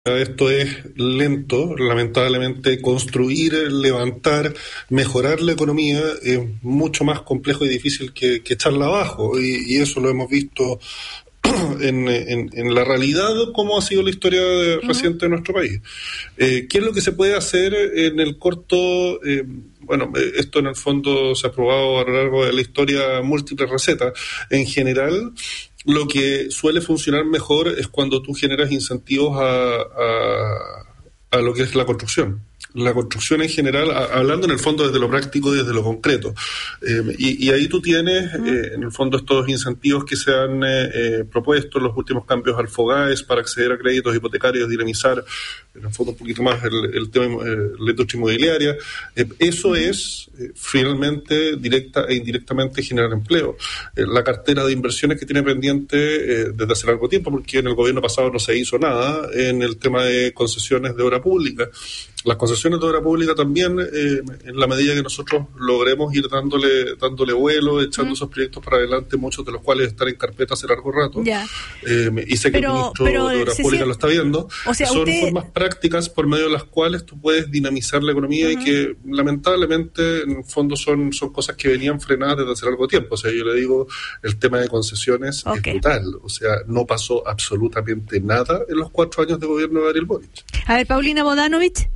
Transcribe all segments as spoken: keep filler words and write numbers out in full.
Esto es lento, lamentablemente construir, levantar, mejorar la economía es mucho más complejo y difícil que, que echarla abajo, y, y eso lo hemos visto en, en, en la realidad, cómo ha sido la historia de, uh-huh. reciente de nuestro país. Eh, ¿Qué es lo que se puede hacer en el corto? Eh, bueno, esto en el fondo se ha probado a lo largo de la historia, múltiples recetas. En general, lo que suele funcionar mejor es cuando tú generas incentivos a, a, a lo que es la construcción. La construcción en general, a, hablando en el fondo desde lo práctico y desde lo concreto. Eh, y, y ahí tú tienes, eh, en el fondo, estos incentivos que se han eh, eh, propuesto, los últimos cambios al FOGAES para acceder a créditos hipotecarios, dinamizar, en el fondo, un poquito más el, el tema eh, la industria inmobiliaria. Eh, eso es, eh, finalmente, directa e indirectamente generar empleo. Eh, la cartera de inversiones que tiene pendiente eh, desde hace largo tiempo, porque en el gobierno pasado no se hizo nada en el tema de concesiones de obra pública. Las concesiones de obra pública también, eh, en la medida que nosotros logremos ir dándole dándole vuelo, echando mm. esos proyectos para adelante, muchos de los cuales están en carpeta hace largo rato, eh, y sé que pero, el ministro pero, de Obras Públicas lo está viendo, o sea, son usted... formas prácticas por medio de las cuales tú puedes dinamizar la economía, uh-huh. y que lamentablemente en el fondo son, son cosas que venían frenadas desde hace largo tiempo. O sea, yo le digo, el tema de concesiones okay. es brutal, o sea, no pasó absolutamente nada en los cuatro años de gobierno de Gabriel Boric. A ver, Paulina Bodanovich.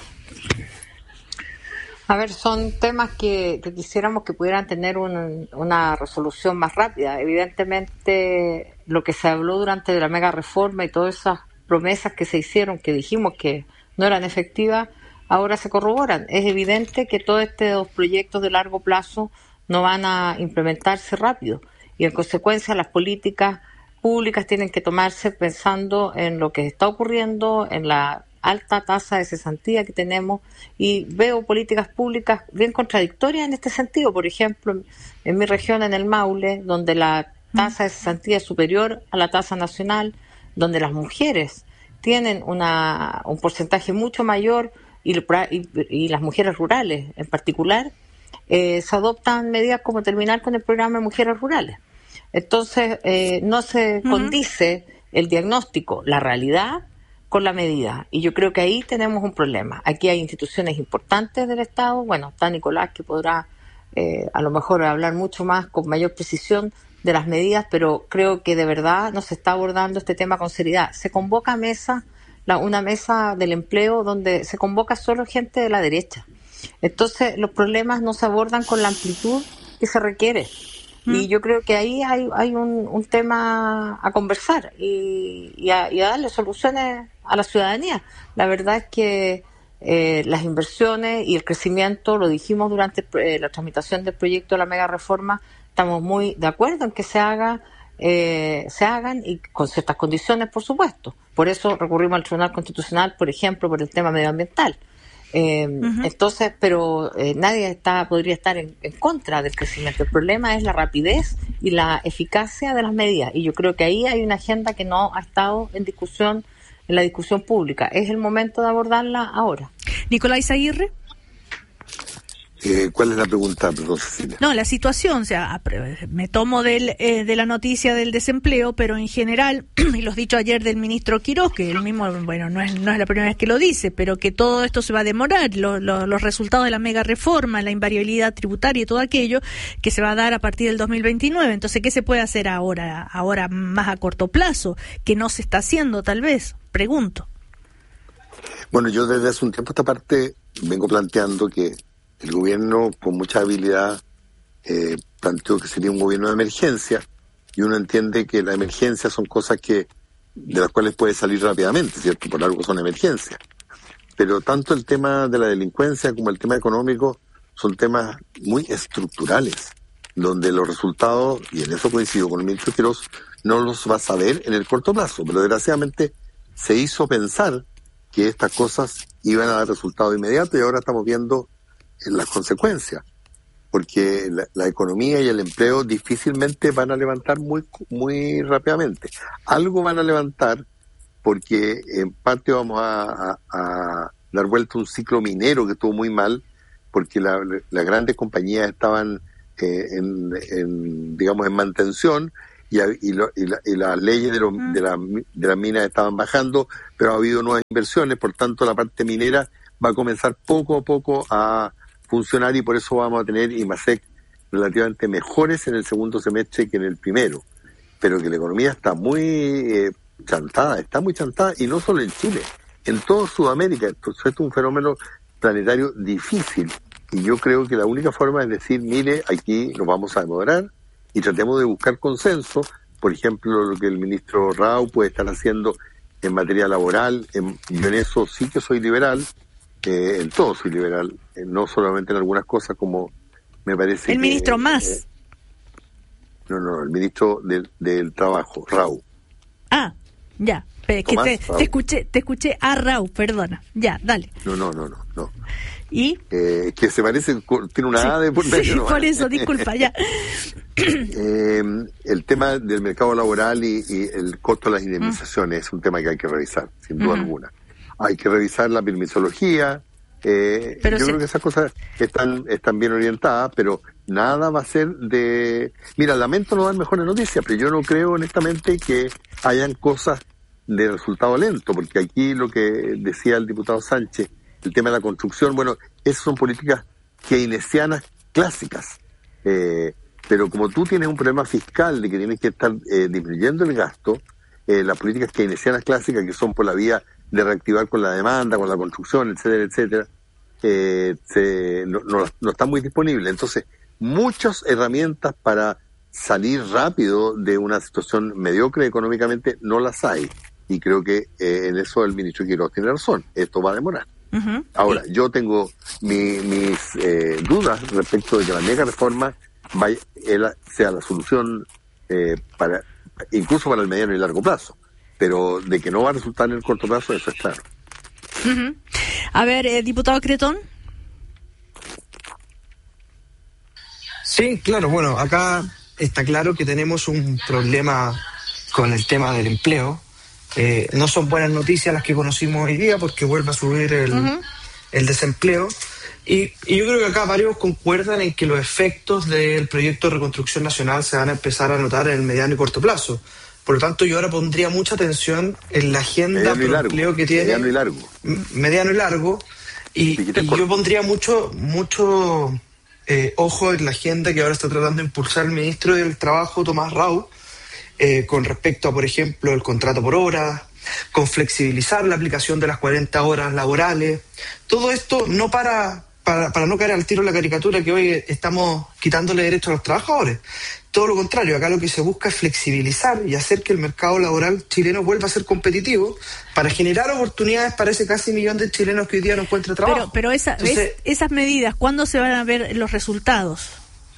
A ver, son temas que, que quisiéramos que pudieran tener un, una resolución más rápida. Evidentemente, lo que se habló durante la mega reforma y todas esas promesas que se hicieron, que dijimos que no eran efectivas, ahora se corroboran. Es evidente que todos estos proyectos de largo plazo no van a implementarse rápido, y en consecuencia las políticas públicas tienen que tomarse pensando en lo que está ocurriendo, en la alta tasa de cesantía que tenemos, y veo políticas públicas bien contradictorias en este sentido. Por ejemplo, en mi región, en el Maule, donde la tasa de cesantía es superior a la tasa nacional, donde las mujeres tienen una un porcentaje mucho mayor, y, y, y las mujeres rurales en particular, eh, se adoptan medidas como terminar con el programa de mujeres rurales. Entonces, eh, no se uh-huh. condice el diagnóstico, la realidad, con la medida, y yo creo que ahí tenemos un problema. Aquí hay instituciones importantes del Estado, bueno, está Nicolás, que podrá eh, a lo mejor hablar mucho más, con mayor precisión, de las medidas, pero creo que de verdad no se está abordando este tema con seriedad. Se convoca mesa, la, una mesa del empleo donde se convoca solo gente de la derecha. Entonces los problemas no se abordan con la amplitud que se requiere. Y yo creo que ahí hay, hay un, un tema a conversar y, y, a, y a darle soluciones a la ciudadanía. La verdad es que eh, las inversiones y el crecimiento, lo dijimos durante eh, la tramitación del proyecto de la mega reforma, estamos muy de acuerdo en que se haga, eh, se hagan, y con ciertas condiciones, por supuesto. Por eso recurrimos al Tribunal Constitucional, por ejemplo, por el tema medioambiental. Eh, uh-huh. Entonces, pero eh, nadie está podría estar en, en contra del crecimiento. El problema es la rapidez y la eficacia de las medidas, y yo creo que ahí hay una agenda que no ha estado en discusión, en la discusión pública. Es el momento de abordarla ahora. Nicolás Aguirre. Eh, ¿Cuál es la pregunta, perdón, Cecilia? No, la situación, o sea, me tomo del, eh, de la noticia del desempleo, pero en general, y los dicho ayer del ministro Quiroz, que él mismo, bueno, no es, no es la primera vez que lo dice, pero que todo esto se va a demorar, lo, lo, los resultados de la mega reforma, la invariabilidad tributaria y todo aquello, que se va a dar a partir del dos mil veintinueve. Entonces, ¿qué se puede hacer ahora, ahora más a corto plazo, que no se está haciendo tal vez? Pregunto. Bueno, yo desde hace un tiempo esta parte vengo planteando que el gobierno, con mucha habilidad, eh, planteó que sería un gobierno de emergencia, y uno entiende que las emergencias son cosas que de las cuales puede salir rápidamente, ¿cierto? Por algo son emergencias. Pero tanto el tema de la delincuencia como el tema económico son temas muy estructurales, donde los resultados, y en eso coincido con el ministro Quiroz, no los va a saber en el corto plazo, pero desgraciadamente se hizo pensar que estas cosas iban a dar resultado inmediato, y ahora estamos viendo las consecuencias, porque la, la economía y el empleo difícilmente van a levantar muy muy rápidamente. Algo van a levantar, porque en parte vamos a, a, a dar vuelta a un ciclo minero que estuvo muy mal, porque la, las grandes compañías estaban eh, en, en, digamos, en mantención, y, y, lo, y, la, y las leyes de, lo, de, la, de las minas estaban bajando, pero ha habido nuevas inversiones, por tanto la parte minera va a comenzar poco a poco a funcionar y por eso vamos a tener I M A S E C relativamente mejores en el segundo semestre que en el primero, pero que la economía está muy eh, chantada, está muy chantada y no solo en Chile, en toda Sudamérica. Entonces esto es un fenómeno planetario difícil y yo creo que la única forma es decir, mire, aquí nos vamos a demorar y tratemos de buscar consenso, por ejemplo, lo que el ministro Rao puede estar haciendo en materia laboral, en, yo en eso sí que soy liberal, eh, en todo soy liberal, eh, no solamente en algunas cosas como me parece el que, ministro más eh, no, no, el ministro del, del trabajo, Rao. Ah, ya, que Tomás, te, te escuché, te escuché a Rao, perdona, ya, dale. No, no, no, no, no. ¿Y? Eh, que se parece, tiene una sí, A de por medio. sí, ¿no? por eso, disculpa, ya. Eh, el tema del mercado laboral y, y el costo de las indemnizaciones mm. es un tema que hay que revisar, sin duda uh-huh. alguna. Hay que revisar la permisología. Eh, yo se... creo que esas cosas están, están bien orientadas, pero nada va a ser de... Mira, lamento no dar mejores noticias, pero yo no creo honestamente que hayan cosas de resultado lento, porque aquí lo que decía el diputado Sánchez, el tema de la construcción, bueno, esas son políticas keynesianas clásicas, eh, pero como tú tienes un problema fiscal de que tienes que estar eh, disminuyendo el gasto, eh, las políticas keynesianas clásicas que son por la vía de reactivar con la demanda, con la construcción, etcétera, etcétera, eh, se, no, no, no están muy disponibles. Entonces, muchas herramientas para salir rápido de una situación mediocre económicamente no las hay. Y creo que eh, en eso el ministro Quiroz tiene razón. Esto va a demorar. Uh-huh. Ahora, yo tengo mi, mis eh, dudas respecto de que la mega reforma vaya, sea la solución eh, para incluso para el mediano y largo plazo. Pero de que no va a resultar en el corto plazo, eso es claro. Uh-huh. A ver, eh, diputado Cretón. Sí, claro, bueno, acá está claro que tenemos un problema con el tema del empleo. Eh, no son buenas noticias las que conocimos hoy día porque vuelve a subir el, uh-huh. el desempleo. Y, y yo creo que acá varios concuerdan en que los efectos del proyecto de reconstrucción nacional se van a empezar a notar en el mediano y corto plazo. Por lo tanto, yo ahora pondría mucha atención en la agenda de empleo que tiene. Mediano y largo. Mediano y largo. Y, y yo pondría mucho, mucho eh, ojo en la agenda que ahora está tratando de impulsar el ministro del Trabajo, Tomás Rao, eh, con respecto a, por ejemplo, el contrato por hora, con flexibilizar la aplicación de las cuarenta horas laborales. Todo esto no para, para, para no caer al tiro en la caricatura que hoy estamos quitándole derechos a los trabajadores. Todo lo contrario, acá lo que se busca es flexibilizar y hacer que el mercado laboral chileno vuelva a ser competitivo para generar oportunidades para ese casi millón de chilenos que hoy día no encuentran trabajo. Pero, pero esa, Entonces, es, esas medidas, ¿cuándo se van a ver los resultados?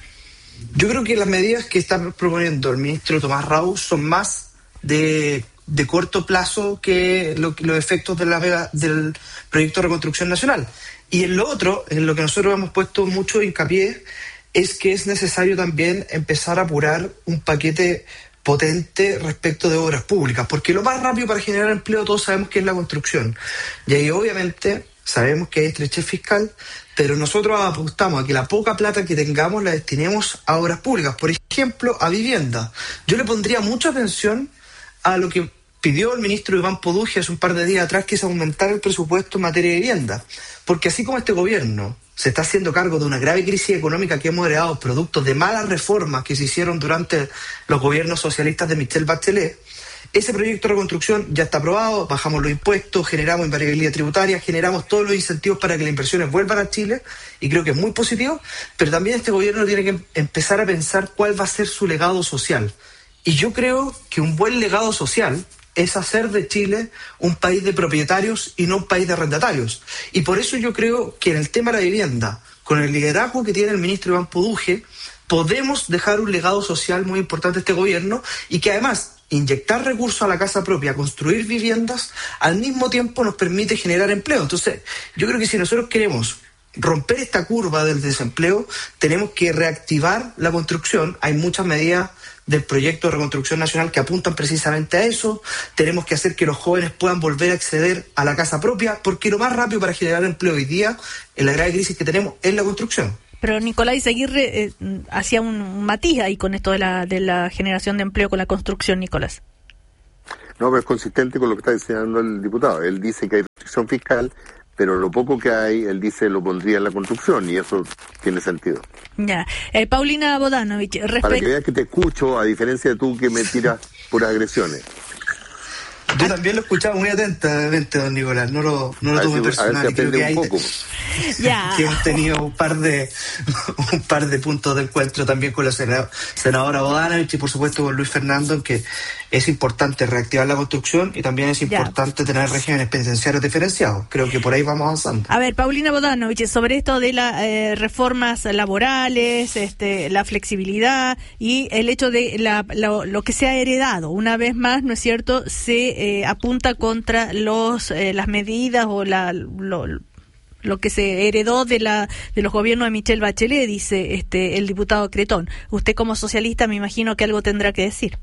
Yo creo que las medidas que está proponiendo el ministro Tomás Rao son más de, de corto plazo que lo, los efectos de la, del proyecto de reconstrucción nacional. Y en lo otro, en lo que nosotros hemos puesto mucho hincapié, es que es necesario también empezar a apurar un paquete potente respecto de obras públicas, porque lo más rápido para generar empleo todos sabemos que es la construcción. Y ahí obviamente sabemos que hay estrechez fiscal, pero nosotros apostamos a que la poca plata que tengamos la destinemos a obras públicas, por ejemplo, a vivienda. Yo le pondría mucha atención a lo que pidió el ministro Iván Poduje hace un par de días atrás, que es aumentar el presupuesto en materia de vivienda, porque así como este gobierno se está haciendo cargo de una grave crisis económica que hemos heredado producto de malas reformas que se hicieron durante los gobiernos socialistas de Michelle Bachelet, ese proyecto de reconstrucción ya está aprobado, bajamos los impuestos, generamos invariabilidad tributaria, generamos todos los incentivos para que las inversiones vuelvan a Chile, y creo que es muy positivo, pero también este gobierno tiene que empezar a pensar cuál va a ser su legado social. Y yo creo que un buen legado social es hacer de Chile un país de propietarios y no un país de arrendatarios. Y por eso yo creo que en el tema de la vivienda, con el liderazgo que tiene el ministro Iván Poduje, podemos dejar un legado social muy importante a este gobierno y que además inyectar recursos a la casa propia, construir viviendas, al mismo tiempo nos permite generar empleo. Entonces, yo creo que si nosotros queremos romper esta curva del desempleo, tenemos que reactivar la construcción. Hay muchas medidas del proyecto de reconstrucción nacional que apuntan precisamente a eso. Tenemos que hacer que los jóvenes puedan volver a acceder a la casa propia, porque lo más rápido para generar empleo hoy día, en la grave crisis que tenemos, es la construcción. Pero Nicolás Izaguirre eh, hacía un, un matiz ahí con esto de la, de la generación de empleo con la construcción, Nicolás. No, pero es consistente con lo que está diciendo el diputado. Él dice que hay restricción fiscal, pero lo poco que hay, él dice lo pondría en la construcción, y eso tiene sentido. Ya. Eh, Paulina Bodanovich, respect... Para que veas que te escucho, a diferencia de tú que me tiras puras agresiones. Yo también lo he escuchado muy atentamente, don Nicolás, no lo, no lo tome personal. Creo que, hay, ya. que hemos tenido un par de un par de puntos de encuentro también con la senadora Bodanovich y por supuesto con Luis Fernando, en que es importante reactivar la construcción y también es importante ya. tener regímenes penitenciarios diferenciados. Creo que por ahí vamos avanzando. A ver, Paulina Bodanovich, sobre esto de las eh, reformas laborales, este, la flexibilidad y el hecho de la, lo, lo que se ha heredado, una vez más, ¿no es cierto?, se eh, apunta contra los eh, las medidas o la lo, lo que se heredó de la de los gobiernos de Michelle Bachelet, dice este el diputado Cretón. Usted como socialista me imagino que algo tendrá que decir.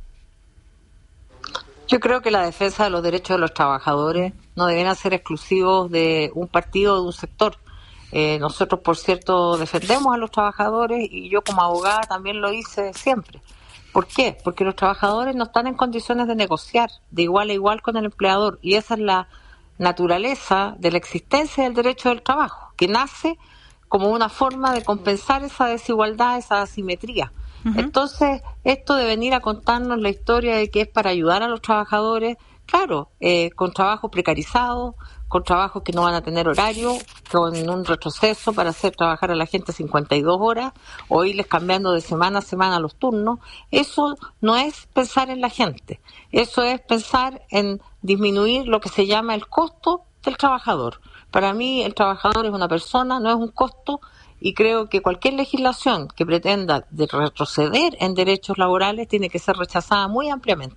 Yo creo que la defensa de los derechos de los trabajadores no deben ser exclusivos de un partido o de un sector. Eh, nosotros, por cierto, defendemos a los trabajadores y yo como abogada también lo hice siempre. ¿Por qué? Porque los trabajadores no están en condiciones de negociar de igual a igual con el empleador, y esa es la naturaleza de la existencia del derecho del trabajo, que nace como una forma de compensar esa desigualdad, esa asimetría. Uh-huh. Entonces, esto de venir a contarnos la historia de que es para ayudar a los trabajadores, claro, eh, con trabajo precarizado, con trabajos que no van a tener horario, con un retroceso para hacer trabajar a la gente cincuenta y dos horas, o irles cambiando de semana a semana los turnos. Eso no es pensar en la gente, eso es pensar en disminuir lo que se llama el costo del trabajador. Para mí el trabajador es una persona, no es un costo, y creo que cualquier legislación que pretenda de retroceder en derechos laborales tiene que ser rechazada muy ampliamente.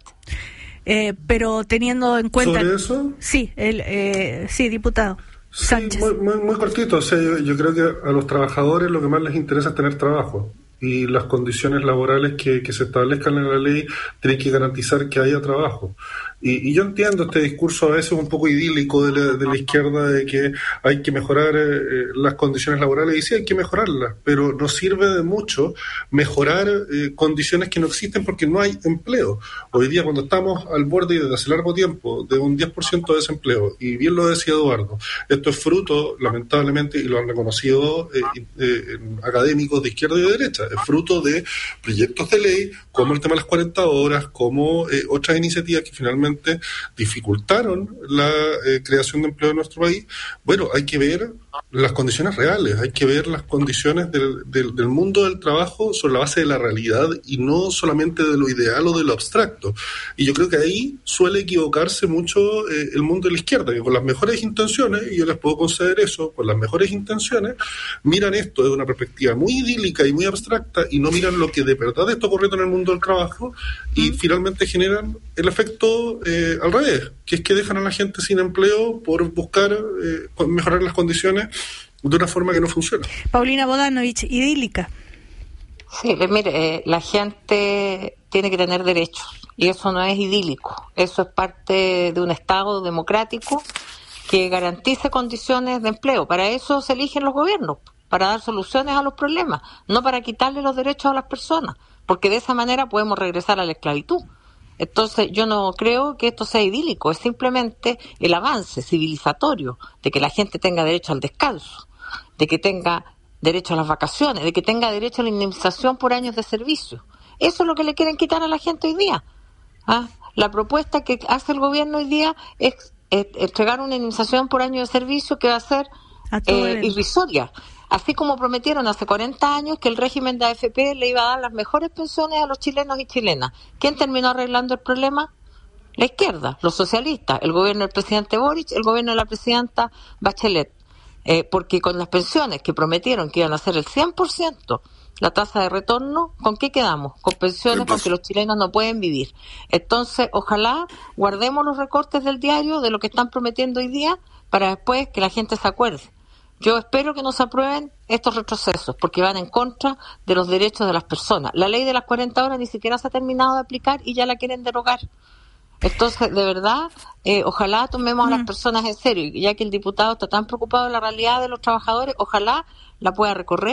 Eh, pero teniendo en cuenta... ¿Sobre eso? Sí, el, eh, sí, diputado sí, Sánchez. Muy, muy, muy cortito. O sea, yo, yo creo que a los trabajadores lo que más les interesa es tener trabajo. Y las condiciones laborales que, que se establezcan en la ley tienen que garantizar que haya trabajo. Y, y yo entiendo este discurso a veces un poco idílico de la, de la izquierda de que hay que mejorar eh, las condiciones laborales, y sí hay que mejorarlas, pero no sirve de mucho mejorar eh, condiciones que no existen porque no hay empleo. Hoy día, cuando estamos al borde desde hace largo tiempo de un diez por ciento de desempleo, y bien lo decía Eduardo, esto es fruto, lamentablemente, y lo han reconocido eh, eh, académicos de izquierda y de derecha, es fruto de proyectos de ley como el tema de las cuarenta horas, como eh, otras iniciativas que finalmente dificultaron la eh, creación de empleo en nuestro país. Bueno, hay que ver las condiciones reales, hay que ver las condiciones del, del, del mundo del trabajo sobre la base de la realidad y no solamente de lo ideal o de lo abstracto. Y yo creo que ahí suele equivocarse mucho eh, el mundo de la izquierda, que con las mejores intenciones, y yo les puedo conceder eso, con las mejores intenciones, miran esto desde una perspectiva muy idílica y muy abstracta y no miran lo que de verdad está ocurriendo en el mundo del trabajo, y finalmente generan el efecto eh, al revés, que es que dejan a la gente sin empleo por buscar eh, mejorar las condiciones de una forma que no funciona. Paulina Bodanovich, idílica. Sí, mire, eh, la gente tiene que tener derechos y eso no es idílico, eso es parte de un Estado democrático que garantice condiciones de empleo. Para eso se eligen los gobiernos, para dar soluciones a los problemas, no para quitarle los derechos a las personas, porque de esa manera podemos regresar a la esclavitud. Entonces yo no creo que esto sea idílico, es simplemente el avance civilizatorio de que la gente tenga derecho al descanso, de que tenga derecho a las vacaciones, de que tenga derecho a la indemnización por años de servicio. Eso es lo que le quieren quitar a la gente hoy día. ¿Ah? La propuesta que hace el gobierno hoy día es, es entregar una indemnización por año de servicio que va a ser eh, irrisoria. Así como prometieron hace cuarenta años que el régimen de A F P le iba a dar las mejores pensiones a los chilenos y chilenas. ¿Quién terminó arreglando el problema? La izquierda, los socialistas, el gobierno del presidente Boric, el gobierno de la presidenta Bachelet. Eh, porque con las pensiones que prometieron que iban a ser el cien por ciento la tasa de retorno, ¿con qué quedamos? Con pensiones porque los chilenos no pueden vivir. Entonces, ojalá guardemos los recortes del diario de lo que están prometiendo hoy día para después que la gente se acuerde. Yo espero que no se aprueben estos retrocesos porque van en contra de los derechos de las personas. La ley de las cuarenta horas ni siquiera se ha terminado de aplicar y ya la quieren derogar. Entonces, de verdad, eh, ojalá tomemos a las personas en serio, ya que el diputado está tan preocupado de la realidad de los trabajadores, ojalá la pueda recorrer,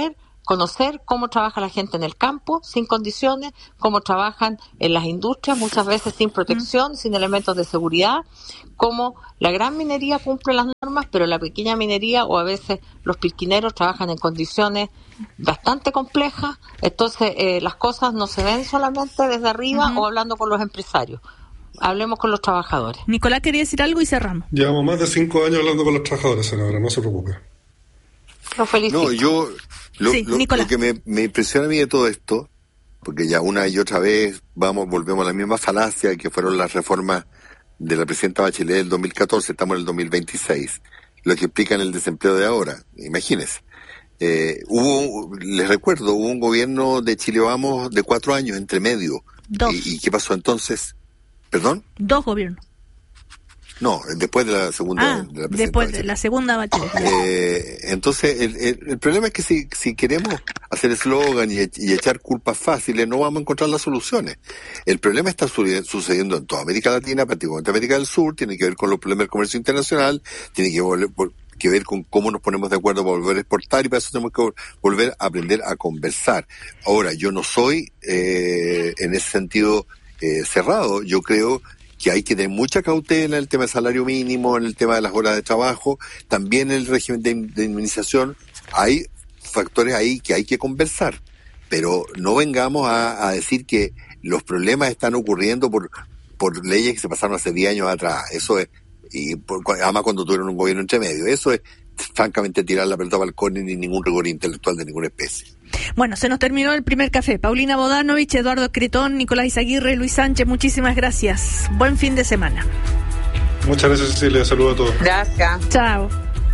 conocer cómo trabaja la gente en el campo sin condiciones, cómo trabajan en las industrias, muchas veces sin protección, mm. sin elementos de seguridad, cómo la gran minería cumple las normas, pero la pequeña minería o a veces los pirquineros trabajan en condiciones bastante complejas. Entonces eh, las cosas no se ven solamente desde arriba uh-huh. o hablando con los empresarios. Hablemos con los trabajadores. Nicolás quería decir algo y cerramos. Llevamos más de cinco años hablando con los trabajadores, senadora, no se preocupe. Lo felicito. No, yo, lo, sí, lo, lo que me, me impresiona a mí de todo esto, porque ya una y otra vez vamos, volvemos a la misma falacia que fueron las reformas de la presidenta Bachelet del dos mil catorce, estamos en el dos mil veintiséis, lo que explican el desempleo de ahora, imagínense. Eh, hubo, les recuerdo, hubo un gobierno de Chile Vamos de cuatro años entre medio. Dos. ¿Y, y qué pasó entonces? ¿Perdón? Dos gobiernos. No, después de la segunda. Ah, de la después Bachelet. de la segunda Bachelet. Eh, entonces, el, el, el problema es que si, si queremos hacer eslogan y, y echar culpas fáciles, no vamos a encontrar las soluciones. El problema está su, sucediendo en toda América Latina, particularmente América del Sur, tiene que ver con los problemas del comercio internacional, tiene que, volver, que ver con cómo nos ponemos de acuerdo para volver a exportar, y para eso tenemos que volver a aprender a conversar. Ahora, yo no soy, eh, en ese sentido, eh, cerrado. Yo creo que hay que tener mucha cautela en el tema del salario mínimo, en el tema de las horas de trabajo, también en el régimen de, de indemnización. Hay factores ahí que hay que conversar, pero no vengamos a, a decir que los problemas están ocurriendo por, por leyes que se pasaron hace diez años atrás. Eso es, y por, además cuando tuvieron un gobierno entre medio, eso es francamente tirar la pelota al balcón y ni ningún rigor intelectual de ninguna especie. Bueno, se nos terminó el primer café. Paulina Bodanovich, Eduardo Cretón, Nicolás Izaguirre, Luis Sánchez, muchísimas gracias. Buen fin de semana. Muchas gracias, Cecilia. Saludos a todos. Gracias. Chao.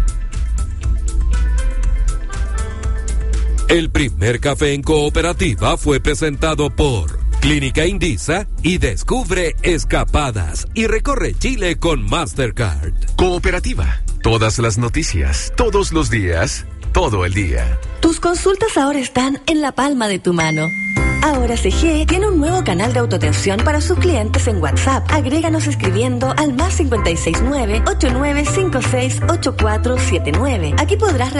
El primer café en Cooperativa fue presentado por Clínica Indisa y descubre escapadas y recorre Chile con Mastercard. Cooperativa. Todas las noticias, todos los días, todo el día. Tus consultas ahora están en la palma de tu mano. Ahora C G tiene un nuevo canal de autoatención para sus clientes en WhatsApp. Agréganos escribiendo al más cinco seis nueve, ocho nueve cinco seis, ocho cuatro siete nueve. Aquí podrás